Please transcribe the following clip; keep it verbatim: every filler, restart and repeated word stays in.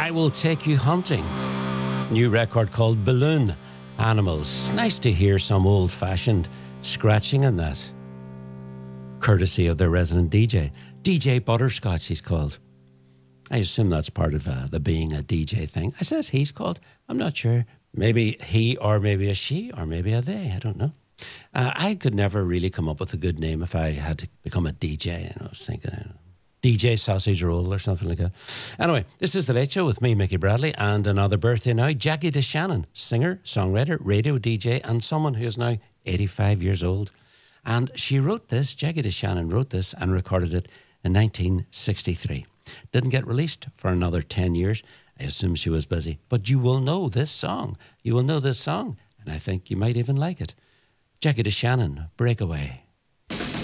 I Will Take You Hunting. New record called Balloon Animals. Nice to hear some old-fashioned scratching in that. Courtesy of their resident D J. D J Butterscotch, he's called. I assume that's part of uh, the being a D J thing. I says he's called. I'm not sure. Maybe he or maybe a she or maybe a they. I don't know. Uh, I could never really come up with a good name if I had to become a D J. And I was thinking, I don't know, D J Sausage Roll or something like that. Anyway, this is The Late Show with me, Mickey Bradley, and another birthday now. Jackie DeShannon, singer, songwriter, radio D J, and someone who is now eighty-five years old. And she wrote this, Jackie DeShannon wrote this and recorded it in nineteen sixty-three. Didn't get released for another ten years. I assume she was busy. But you will know this song. You will know this song. And I think you might even like it. Jackie DeShannon, Breakaway.